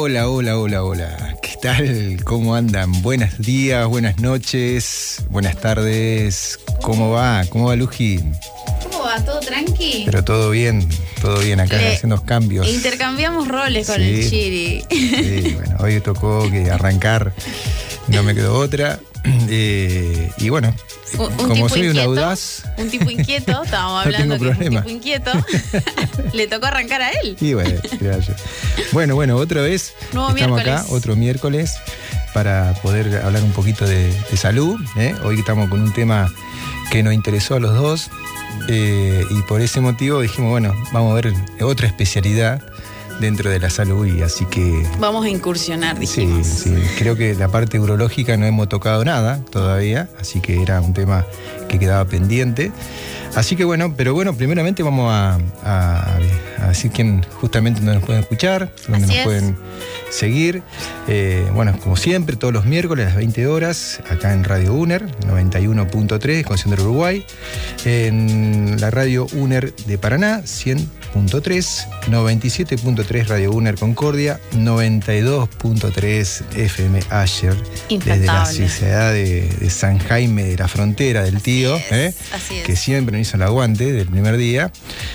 Hola, hola, hola, hola. ¿Qué tal? ¿Cómo andan? Buenos días, buenas noches, buenas tardes. ¿Cómo va? ¿Cómo va, Luji? ¿Cómo va? ¿Todo tranqui? Pero todo bien acá haciendo cambios. Intercambiamos roles con el Chiri. Sí, bueno, hoy tocó que arrancar, no me quedó otra. Y bueno, como soy un audaz. Un tipo inquieto, estábamos hablando que es un tipo inquieto, le tocó arrancar a él. Y bueno, gracias. Bueno, otra vez Nuevo estamos miércoles. acá, otro miércoles, para poder hablar un poquito de salud. Hoy estamos con un tema que nos interesó a los dos, y por ese motivo dijimos, bueno, vamos a ver otra especialidad dentro de la salud, y así que vamos a incursionar, dijimos. Sí, creo que la parte urológica no hemos tocado nada todavía, así que era un tema que quedaba pendiente. Así que bueno, primeramente vamos a decir quién justamente nos pueden escuchar, dónde nos pueden seguir. Como siempre, todos los miércoles a las 20 horas, acá en Radio UNER, 91.3, Concepción del Uruguay, en la Radio UNER de Paraná, 100.3, 97.3 Radio UNER Concordia, 92.3 FM Asher, desde la ciudad de San Jaime de la Frontera del Tío, así es. Que siempre nos hizo el aguante del primer día.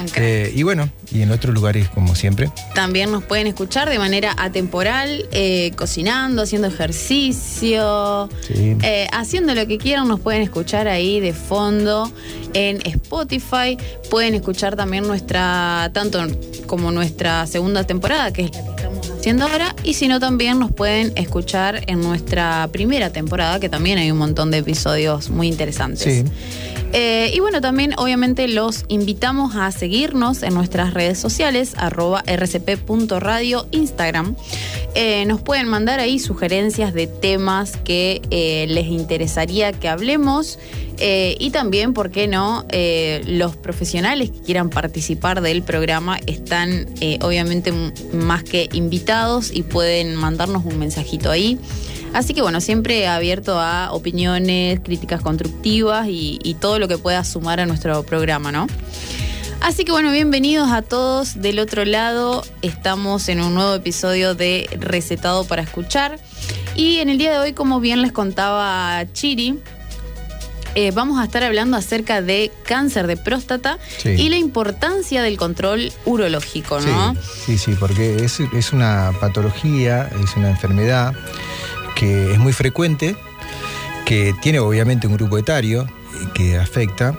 Y en otros lugares, como siempre. También nos pueden escuchar de manera atemporal, cocinando, haciendo ejercicio, haciendo lo que quieran. Nos pueden escuchar ahí de fondo en Spotify. Pueden escuchar también tanto como nuestra segunda temporada, que es la que estamos haciendo ahora, y si no, también nos pueden escuchar en nuestra primera temporada, que también hay un montón de episodios muy interesantes. Sí. También obviamente los invitamos a seguirnos en nuestras redes sociales, @rcp.radio, Instagram. Nos pueden mandar ahí sugerencias de temas que les interesaría que hablemos, y también, ¿por qué no? Los profesionales que quieran participar del programa están obviamente más que invitados y pueden mandarnos un mensajito ahí. Así que siempre abierto a opiniones, críticas constructivas y todo lo que pueda sumar a nuestro programa, ¿no? Así que bienvenidos a todos del otro lado. Estamos en un nuevo episodio de Recetado para Escuchar. Y en el día de hoy, como bien les contaba Chiri, vamos a estar hablando acerca de cáncer de próstata y la importancia del control urológico, ¿no? Sí, porque es una patología, es una enfermedad que es muy frecuente, que tiene obviamente un grupo etario que afecta,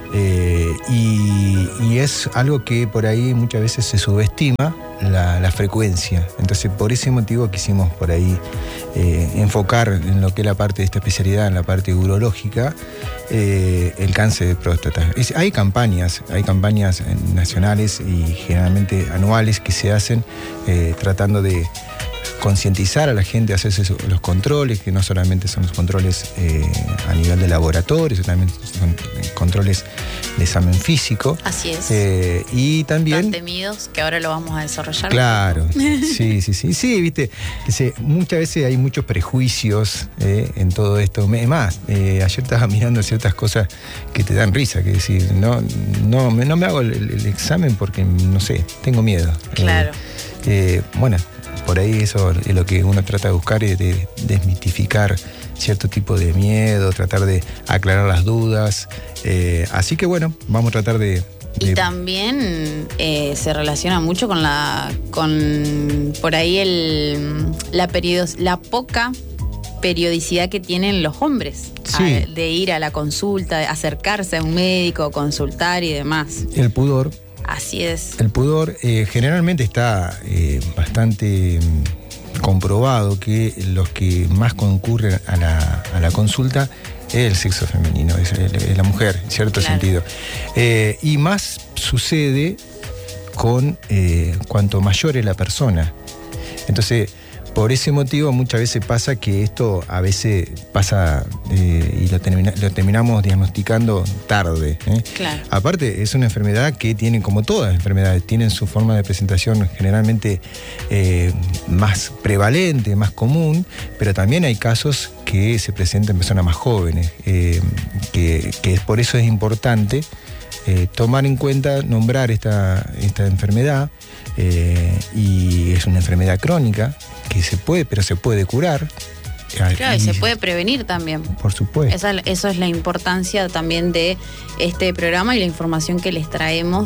y es algo que por ahí muchas veces se subestima la frecuencia. Entonces, por ese motivo quisimos por ahí enfocar en lo que es la parte de esta especialidad, en la parte urológica, el cáncer de próstata. Hay campañas nacionales y generalmente anuales que se hacen tratando de concientizar a la gente, hacerse los controles, que no solamente son los controles a nivel de laboratorio, sino también son controles de examen físico. Así es. Y también... Tan temidos, que ahora lo vamos a desarrollar. Claro, sí, viste, muchas veces hay muchos prejuicios en todo esto. Más, ayer estaba mirando ciertas cosas que te dan risa, que decir, no me hago el examen porque, no sé, tengo miedo. Claro. Por ahí eso es lo que uno trata de buscar, es de desmitificar cierto tipo de miedo, tratar de aclarar las dudas. Así que vamos a tratar de... Y también se relaciona mucho con por ahí la poca periodicidad que tienen los hombres de ir a la consulta, de acercarse a un médico, consultar y demás. El pudor. Así es. El pudor generalmente está bastante comprobado que los que más concurren a la consulta es el sexo femenino, es la mujer, en cierto sentido. Y más sucede con cuanto mayor es la persona. Entonces, por ese motivo muchas veces pasa que esto a veces pasa y lo terminamos diagnosticando tarde. Claro. Aparte es una enfermedad que tiene, como todas las enfermedades, tienen su forma de presentación generalmente más prevalente, más común, pero también hay casos que se presentan en personas más jóvenes, que por eso es importante tomar en cuenta, nombrar esta enfermedad, y es una enfermedad crónica se puede, pero se puede curar. Claro, y se puede prevenir también. Por supuesto. Eso es la importancia también de este programa y la información que les traemos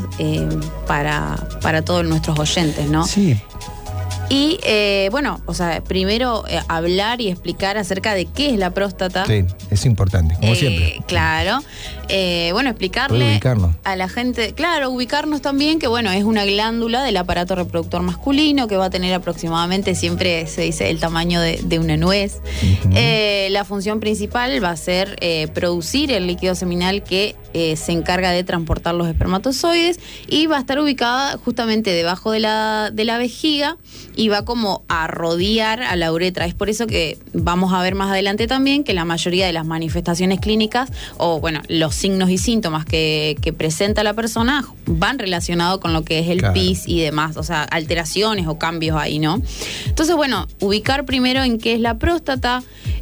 para todos nuestros oyentes, ¿no? Sí. Y bueno, o sea, primero hablar y explicar acerca de qué es la próstata. Sí, es importante, como siempre. Claro. Bueno, explicarle a la gente, claro, ubicarnos también que, bueno, es una glándula del aparato reproductor masculino que va a tener aproximadamente, siempre se dice, el tamaño de una nuez. Uh-huh. La función principal va a ser producir el líquido seminal que se encarga de transportar los espermatozoides y va a estar ubicada justamente debajo de la vejiga y va como a rodear a la uretra. Es por eso que vamos a ver más adelante también que la mayoría de las manifestaciones clínicas o, bueno, los signos y síntomas que presenta la persona van relacionados con lo que es el PIS y demás, o sea, alteraciones o cambios ahí, ¿no? Entonces, bueno, ubicar primero en qué es la próstata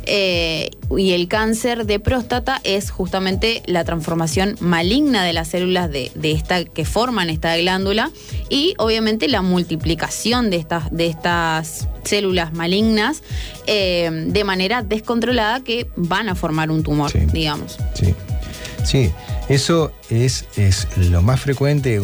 y el cáncer de próstata es justamente la transformación maligna de las células de esta que forman esta glándula y obviamente la multiplicación de estas células malignas de manera descontrolada que van a formar un tumor, digamos. Sí, eso es lo más frecuente,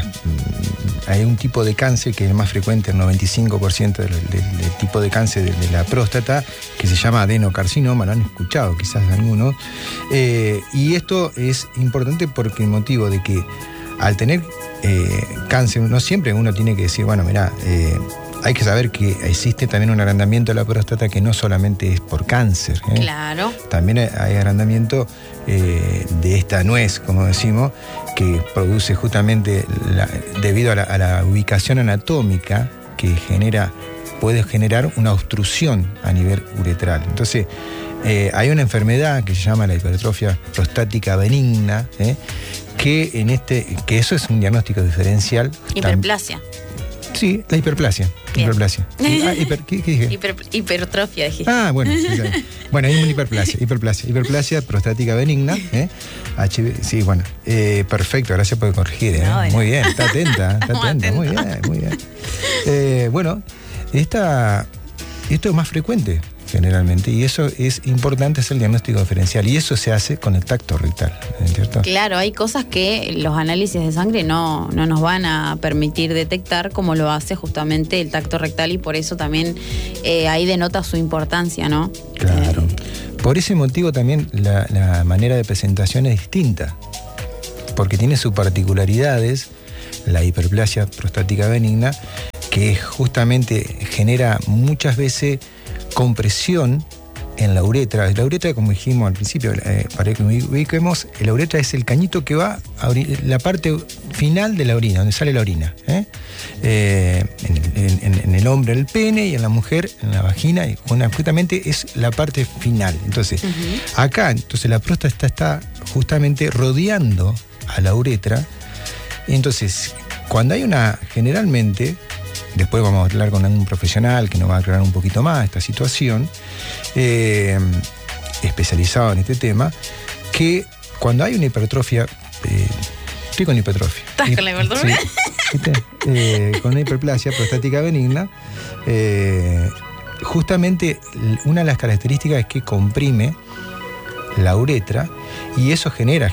hay un tipo de cáncer que es el más frecuente, el 95% del tipo de cáncer de la próstata, que se llama adenocarcinoma, lo han escuchado quizás algunos, y esto es importante porque el motivo de que al tener cáncer, no siempre uno tiene que decir, bueno, mirá, hay que saber que existe también un agrandamiento de la próstata que no solamente es por cáncer. Claro. También hay agrandamiento de esta nuez, como decimos, que produce justamente, debido a la ubicación anatómica que puede generar una obstrucción a nivel uretral. Entonces, hay una enfermedad que se llama la hipertrofia prostática benigna, que eso es un diagnóstico diferencial. Hiperplasia. Sí, la hiperplasia. Bien. Hiperplasia. ¿Qué dije? Hipertrofia, dije. Bueno. Bueno, hay una hiperplasia prostática benigna. Sí, bueno. Perfecto, gracias por corregir. No, bueno. Muy bien, está atenta. Muy bien. Bueno, esto es más frecuente generalmente, y eso es importante, es el diagnóstico diferencial, y eso se hace con el tacto rectal, ¿cierto? Claro, hay cosas que los análisis de sangre no nos van a permitir detectar, como lo hace justamente el tacto rectal, y por eso también ahí denota su importancia, ¿no? Claro. Por ese motivo también la manera de presentación es distinta, porque tiene sus particularidades, la hiperplasia prostática benigna, que justamente genera muchas veces compresión en la uretra. La uretra, como dijimos al principio, para que ubiquemos, la uretra es el cañito que va a la parte final de la orina, donde sale la orina. En el hombre el pene y en la mujer en la vagina, y justamente es la parte final. Entonces, acá, la próstata está justamente rodeando a la uretra. Entonces, cuando hay generalmente, después vamos a hablar con un profesional que nos va a aclarar un poquito más esta situación, especializado en este tema, que cuando hay una hipertrofia, estoy con hipertrofia. ¿Estás con la hipertrofia? Sí, con una hiperplasia prostática benigna, justamente una de las características es que comprime la uretra y eso genera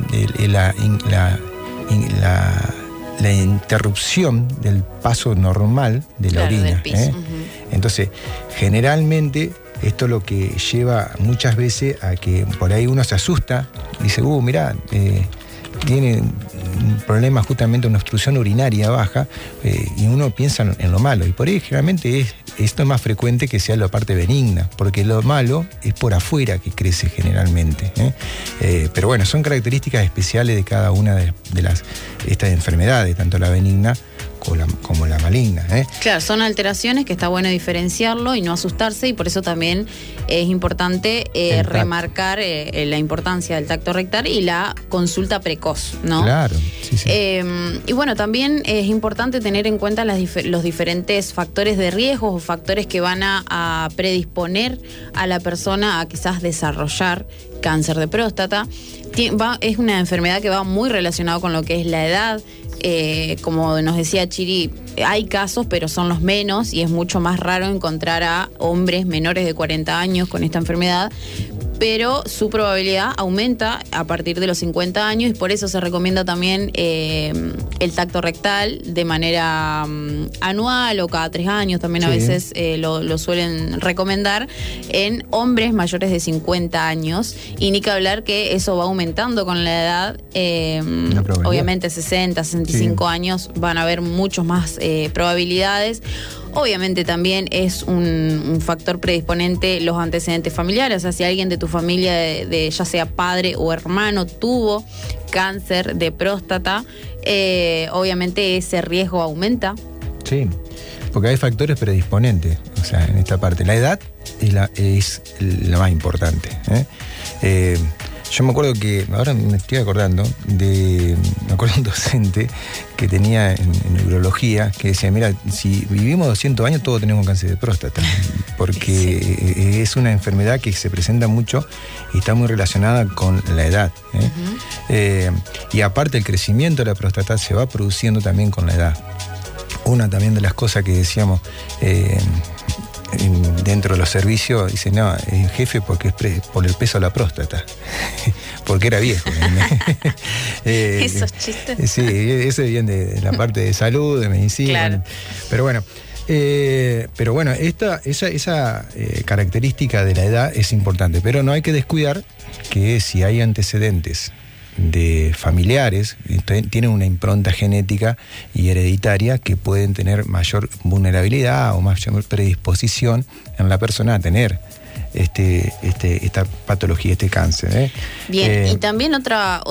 la interrupción del paso normal de la orina. Del piso. Entonces, generalmente, esto es lo que lleva muchas veces a que por ahí uno se asusta, dice, mirá, tiene un problema justamente, una obstrucción urinaria baja, y uno piensa en lo malo. Y por ahí generalmente esto es más frecuente que sea la parte benigna, porque lo malo es por afuera que crece generalmente. Pero bueno, son características especiales de cada una de estas enfermedades, tanto la benigna como la maligna. Claro, son alteraciones que está bueno diferenciarlo y no asustarse, y por eso también es importante remarcar la importancia del tacto rectal y la consulta precoz, ¿no? Claro, sí. Y bueno, también es importante tener en cuenta los diferentes factores de riesgo o factores que van a predisponer a la persona a quizás desarrollar cáncer de próstata. Es una enfermedad que va muy relacionada con lo que es la edad, como nos decía Chiri, hay casos, pero son los menos y es mucho más raro encontrar a hombres menores de 40 años con esta enfermedad, pero su probabilidad aumenta a partir de los 50 años y por eso se recomienda también el tacto rectal de manera anual o cada 3 años, también a veces lo suelen recomendar en hombres mayores de 50 años, y ni que hablar que eso va aumentando con la edad, obviamente 60, 65 años van a haber muchos más probabilidades. Obviamente también es un factor predisponente los antecedentes familiares, o sea, si alguien de tu familia, de ya sea padre o hermano, tuvo cáncer de próstata, obviamente ese riesgo aumenta. Sí, porque hay factores predisponentes, o sea, en esta parte. La edad es la más importante, yo me acuerdo que, ahora me estoy acordando, me acuerdo de un docente que tenía en neurología, que decía, mira, si vivimos 200 años todos tenemos cáncer de próstata, porque es una enfermedad que se presenta mucho y está muy relacionada con la edad. Y aparte el crecimiento de la próstata se va produciendo también con la edad. Una también de las cosas que decíamos dentro de los servicios, dice, no, el jefe porque es por el peso de la próstata, porque era viejo. Esos chistes. Sí, eso viene de la parte de salud, de medicina. Claro. Pero bueno, esa característica de la edad es importante, pero no hay que descuidar que si hay antecedentes de familiares, tienen una impronta genética y hereditaria que pueden tener mayor vulnerabilidad o mayor predisposición en la persona a tener esta patología, este cáncer. Bien, y también otra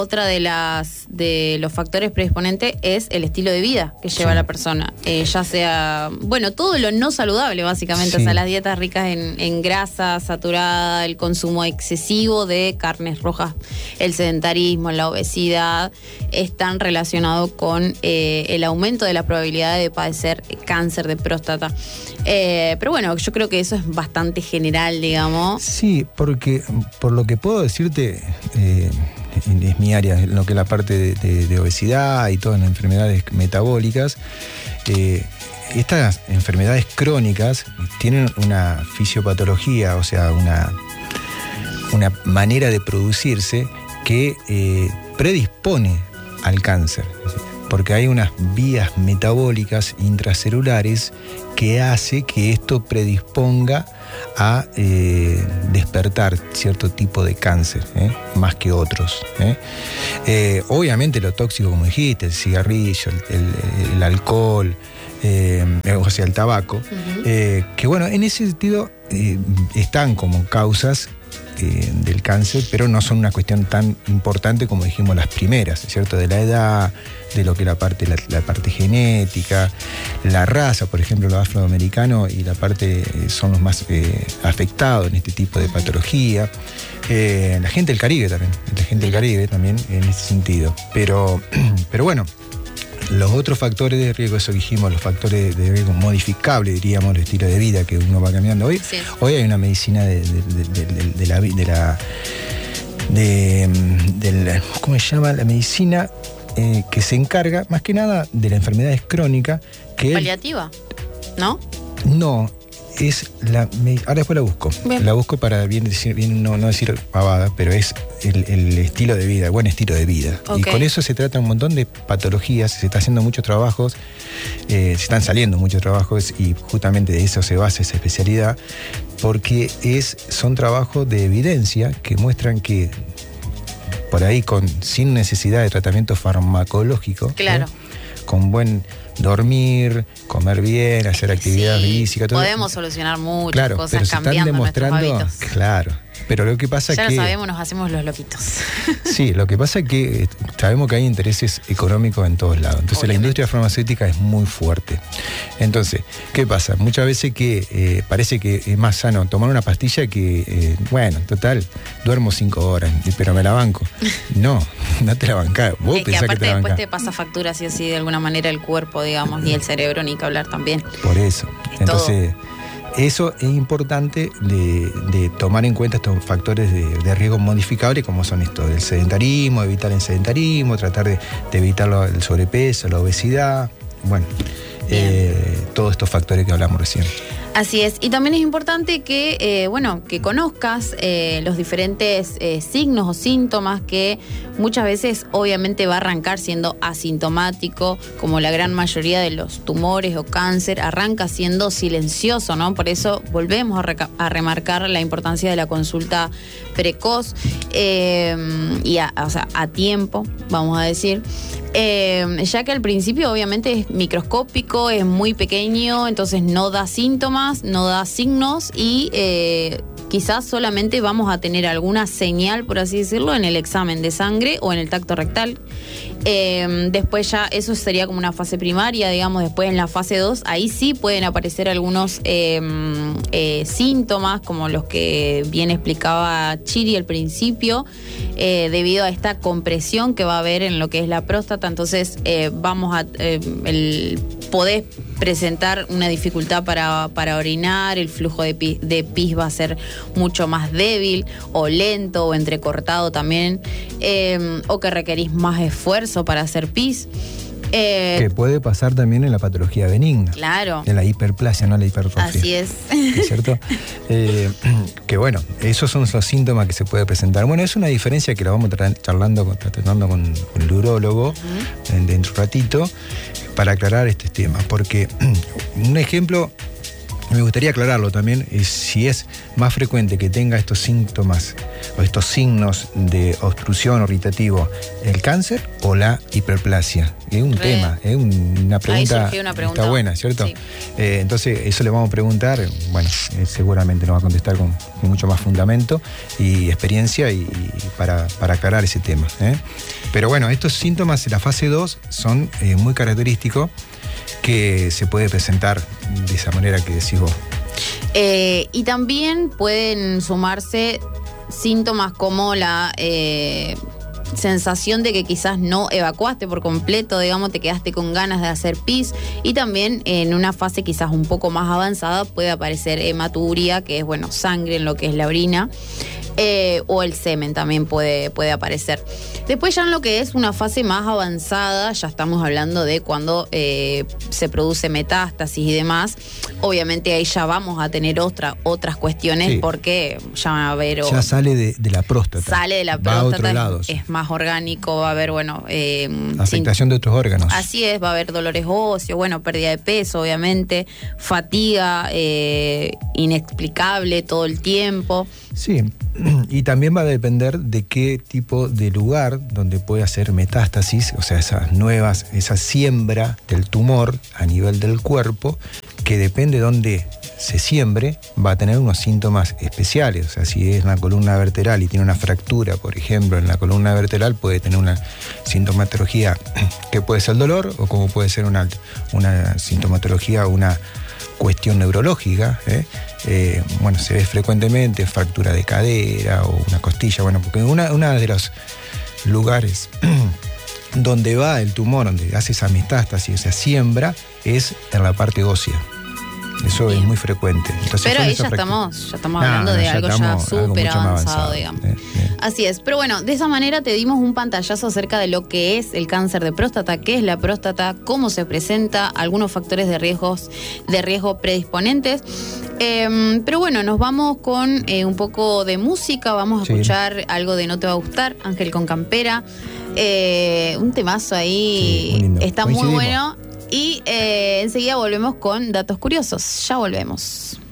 de los factores predisponentes es el estilo de vida que lleva la persona, ya sea, bueno, todo lo no saludable básicamente, o sea, las dietas ricas en grasa saturada, el consumo excesivo de carnes rojas, el sedentarismo, la obesidad, están relacionados con el aumento de la probabilidad de padecer cáncer de próstata. Pero bueno, yo creo que eso es bastante general, digamos. Sí, porque por lo que puedo decirte, es mi área, lo que es la parte de obesidad y todas las enfermedades metabólicas. Estas enfermedades crónicas tienen una fisiopatología, o sea, una manera de producirse que predispone al cáncer, porque hay unas vías metabólicas intracelulares que hace que esto predisponga a despertar cierto tipo de cáncer, más que otros. Obviamente lo tóxico, como dijiste, el cigarrillo, el alcohol, o sea, el tabaco, que bueno, en ese sentido están como causas del cáncer, pero no son una cuestión tan importante como dijimos las primeras, ¿cierto? De la edad, de lo que la parte genética, la raza, por ejemplo, los afroamericanos y la parte son los más afectados en este tipo de patología. La gente del Caribe también, en ese sentido. Pero bueno, los otros factores de riesgo, eso que dijimos, los factores de riesgo modificables, diríamos, el estilo de vida que uno va cambiando hoy. Sí. Hoy hay una medicina ¿cómo se llama? La medicina que se encarga más que nada de las enfermedades crónicas. ¿Paliativa? ¿No? No. Ahora después la busco. Bien. La busco para no decir pavada, pero es el estilo de vida, buen estilo de vida. Okay. Y con eso se trata un montón de patologías, se está haciendo muchos trabajos, se están saliendo muchos trabajos y justamente de eso se basa esa especialidad, porque son trabajos de evidencia que muestran que por ahí sin necesidad de tratamiento farmacológico, claro, con buen dormir, comer bien, hacer actividad física, todo. Podemos solucionar muchas cosas cambiando nuestros hábitos. Claro, pero lo que pasa es que... Ya lo sabemos, nos hacemos los loquitos. Sí, lo que pasa es que sabemos que hay intereses económicos en todos lados. Entonces obviamente la industria farmacéutica es muy fuerte. Entonces, ¿qué pasa? Muchas veces que parece que es más sano tomar una pastilla que, bueno, total, duermo 5 horas, pero me la banco. No te la bancás. Vos pensás que te la bancás. Después te pasa factura así o así de alguna manera el cuerpo, digamos, y el cerebro, ni que hablar también. Por eso. Entonces, eso es importante de tomar en cuenta estos factores de riesgo modificables, como son estos del sedentarismo, evitar el sedentarismo, tratar de evitar el sobrepeso, la obesidad, bueno, todos estos factores que hablamos recién. Así es, y también es importante que, que conozcas los diferentes signos o síntomas que muchas veces obviamente va a arrancar siendo asintomático, como la gran mayoría de los tumores o cáncer, arranca siendo silencioso, ¿no? Por eso volvemos a remarcar la importancia de la consulta precoz y a tiempo, vamos a decir. Ya que al principio obviamente es microscópico, es muy pequeño, entonces no da síntomas, no da signos y quizás solamente vamos a tener alguna señal, por así decirlo, en el examen de sangre o en el tacto rectal. Después ya eso sería como una fase primaria, digamos. Después en la fase 2, ahí sí pueden aparecer algunos síntomas, como los que bien explicaba Chiri al principio, debido a esta compresión que va a haber en lo que es la próstata. Entonces podés presentar una dificultad para orinar, el flujo de pis va a ser mucho más débil o lento o entrecortado también, o que requerís más esfuerzo para hacer pis. Que puede pasar también en la patología benigna. Claro. En la hiperplasia, no la hipertrofia. Así es. ¿Es cierto? Que bueno, esos son los síntomas que se puede presentar. Bueno, es una diferencia que la vamos tratando con el urólogo dentro de un ratito para aclarar este tema. Porque un ejemplo, me gustaría aclararlo también, es si es más frecuente que tenga estos síntomas o estos signos de obstrucción o irritativo, el cáncer o la hiperplasia. Es un tema, es una pregunta, ahí surgió una pregunta. Está buena, ¿cierto? Sí. Entonces eso le vamos a preguntar, bueno, seguramente nos va a contestar con mucho más fundamento y experiencia y para aclarar ese tema. Pero bueno, estos síntomas en la fase 2 son muy característicos, que se puede presentar de esa manera que decís vos. Y también pueden sumarse síntomas como la sensación de que quizás no evacuaste por completo, digamos, te quedaste con ganas de hacer pis, y también en una fase quizás un poco más avanzada puede aparecer hematuria, que es, sangre en lo que es la orina. O el semen también puede aparecer. Después ya en lo que es una fase más avanzada, ya estamos hablando de cuando se produce metástasis y demás. Obviamente ahí ya vamos a tener otras cuestiones, sí, porque ya va a haber... Ya sale de la próstata. Sale de la próstata, va a otro lado, sí, es más orgánico, va a haber, afectación de otros órganos. Así es, va a haber dolores óseos, pérdida de peso, obviamente, fatiga inexplicable todo el tiempo. Sí, y también va a depender de qué tipo de lugar donde puede hacer metástasis, o sea, esa siembra del tumor a nivel del cuerpo, que depende de dónde se siembre, va a tener unos síntomas especiales. O sea, si es en la columna vertebral y tiene una fractura, por ejemplo, en la columna vertebral, puede tener una sintomatología que puede ser el dolor, o como puede ser una sintomatología, una cuestión neurológica, se ve frecuentemente fractura de cadera o una costilla, porque una de los lugares donde va el tumor, donde hace esa metástasis, esa siembra, es en la parte ósea. Eso bien, es muy frecuente. Entonces, pero ahí ya estamos hablando de algo ya súper avanzado, digamos. Así es. Pero de esa manera te dimos un pantallazo acerca de lo que es el cáncer de próstata, qué es la próstata, cómo se presenta, algunos factores de riesgo predisponentes. Pero nos vamos con un poco de música. Vamos a escuchar algo de No Te Va a Gustar, Ángel con Campera. Un temazo ahí, sí, muy está muy bueno. Y enseguida volvemos con datos curiosos. Ya volvemos.